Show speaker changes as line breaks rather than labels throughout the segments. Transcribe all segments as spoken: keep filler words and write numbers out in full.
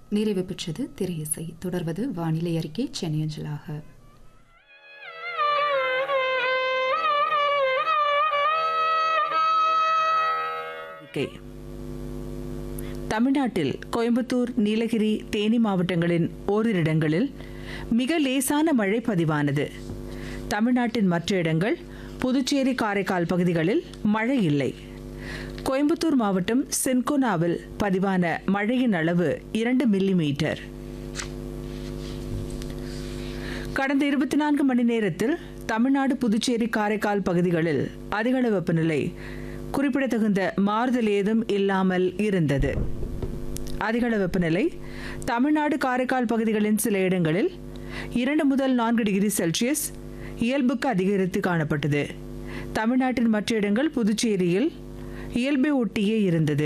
நிறைவு பெற்றது திரையிசை. தொடர்வது வானிலை அறிக்கை சென்னை அஞ்சலாக.
தமிழ்நாட்டில் கோயம்புத்தூர், நீலகிரி, தேனி மாவட்டங்களின் ஓரிரு இடங்களில் மிக லேசான மழை பதிவானது. தமிழ்நாட்டின் மற்ற இடங்கள், புதுச்சேரி, காரைக்கால் பகுதிகளில் மழை இல்லை. கோயம்புத்தூர் மாவட்டம் சின்கோனாவில் பதிவான மழையின் அளவு இரண்டு மில்லி மீட்டர். கடந்த இருபத்தி நான்கு மணி நேரத்தில் தமிழ்நாடு, புதுச்சேரி, காரைக்கால் பகுதிகளில் அதிகளவு வெப்பநிலை குறிப்பிடத்தகுந்த மாறுதல் ஏதும் இல்லாமல் இருந்தது. அதிகளவு வெப்பநிலை தமிழ்நாடு, காரைக்கால் பகுதிகளின் சில இடங்களில் இரண்டு முதல் நான்கு டிகிரி செல்சியஸ் இயல்புக்கு அதிகரித்து காணப்பட்டது. தமிழ்நாட்டின் மற்ற இடங்கள், புதுச்சேரியில் இயல்பை ஒட்டியே இருந்தது.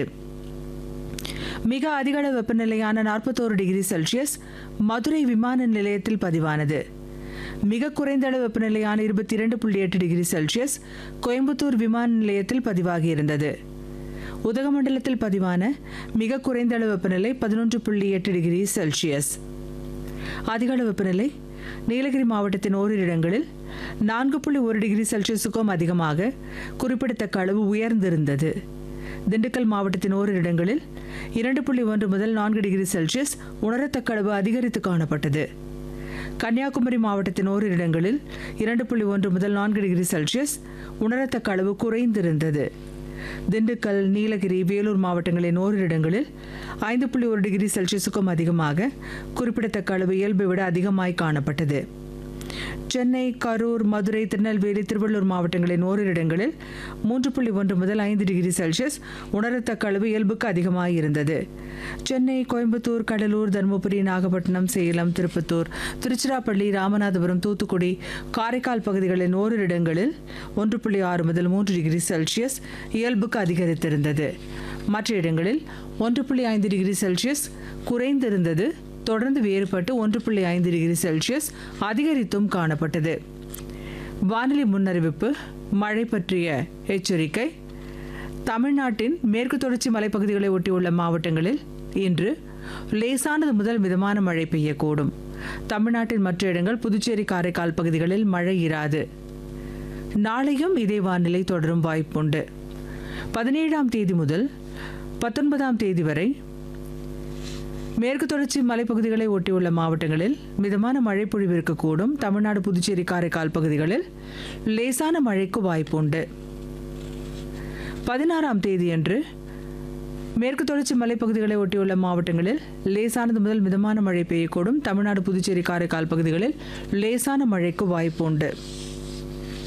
மிக அதிகளவு வெப்பநிலையான நாற்பத்தோரு டிகிரி செல்சியஸ் மதுரை விமான நிலையத்தில் பதிவானது. மிக குறைந்த அளவு வெப்பநிலையான இருபத்தி இரண்டு புள்ளி எட்டு டிகிரி செல்சியஸ் கோயம்புத்தூர் விமான நிலையத்தில் பதிவாகியிருந்தது. உதகமண்டலத்தில் பதிவான மிக குறைந்த அளவு வெப்பநிலை பதினொன்று புள்ளி எட்டு டிகிரி செல்சியஸ். அதிக அளவு வெப்பநிலை நீலகிரி மாவட்டத்தின் ஓரிரு இடங்களில் நான்கு புள்ளி ஒரு டிகிரி செல்சியஸுக்கும் அதிகமாக குறிப்பிடத்தக்க அளவு உயர்ந்திருந்தது. திண்டுக்கல் மாவட்டத்தின் ஓரிரு இடங்களில் இரண்டு புள்ளி ஒன்று முதல் நான்கு டிகிரி செல்சியஸ் உணரத்தக்க அளவு அதிகரித்து காணப்பட்டது. கன்னியாகுமரி மாவட்டத்தின் ஓரிரு இடங்களில் இரண்டு புள்ளி ஒன்று முதல் நான்கு டிகிரி செல்சியஸ் உணரத்தக்க அளவு குறைந்திருந்தது. திண்டுக்கல், நீலகிரி, வேலூர் மாவட்டங்களின் ஓரிரு இடங்களில் ஐந்து புள்ளி ஒரு டிகிரி செல்சியஸுக்கும் அதிகமாக குறிப்பிடத்தக்க அளவு இயல்பை விட அதிகமாய் காணப்பட்டது. சென்னை, கரூர், மதுரை, திருநெல்வேலி, திருவள்ளூர் மாவட்டங்களின் ஓரிரு இடங்களில் மூன்று புள்ளி ஒன்று முதல் ஐந்து டிகிரி செல்சியஸ் உணரத்தக்க அளவு இயல்புக்கு அதிகமாக இருந்தது. சென்னை, கோயம்புத்தூர், கடலூர், தருமபுரி, நாகப்பட்டினம், சேலம், திருப்பத்தூர், திருச்சிராப்பள்ளி, ராமநாதபுரம், தூத்துக்குடி, காரைக்கால் பகுதிகளின் ஓரிரு இடங்களில் ஒன்று புள்ளி ஆறு முதல் மூன்று டிகிரி செல்சியஸ் இயல்புக்கு அதிகரித்திருந்தது. மற்ற இடங்களில் ஒன்று புள்ளி ஐந்து டிகிரி செல்சியஸ் குறைந்திருந்தது. தொடர்ந்து வேறுபட்டு ஒன்று புள்ளி ஐந்து டிகிரி செல்சியஸ் அதிகரித்தும் காணப்பட்டது. வானிலை முன்னறிவிப்பு. மழை பற்றிய எச்சரிக்கை. தமிழ்நாட்டின் மேற்கு தொடர்ச்சி மலைப்பகுதிகளை ஒட்டியுள்ள மாவட்டங்களில் இன்று லேசானது முதல் மிதமான மழை பெய்யக்கூடும். தமிழ்நாட்டின் மற்ற இடங்கள், புதுச்சேரி, காரைக்கால் பகுதிகளில் மழை இராது. நாளையும் இதே வானிலை தொடரும் வாய்ப்புண்டு. பதினேழாம் தேதி முதல் பத்தொன்பதாம் தேதி வரை மேற்கு தொடர்ச்சி மலைப்பகுதிகளை ஒட்டியுள்ள மாவட்டங்களில் மிதமான மழை பொழிவு இருக்கக்கூடும். தமிழ்நாடு, புதுச்சேரி, காரைக்கால் பகுதிகளில் லேசான மழைக்கு வாய்ப்புண்டு. பதினாறாம் தேதியன்று மேற்கு தொடர்ச்சி மலைப்பகுதிகளை ஒட்டியுள்ள மாவட்டங்களில் லேசானது முதல் மிதமான மழை பெய்யக்கூடும். தமிழ்நாடு, புதுச்சேரி, காரைக்கால் பகுதிகளில் லேசான மழைக்கு வாய்ப்புண்டு.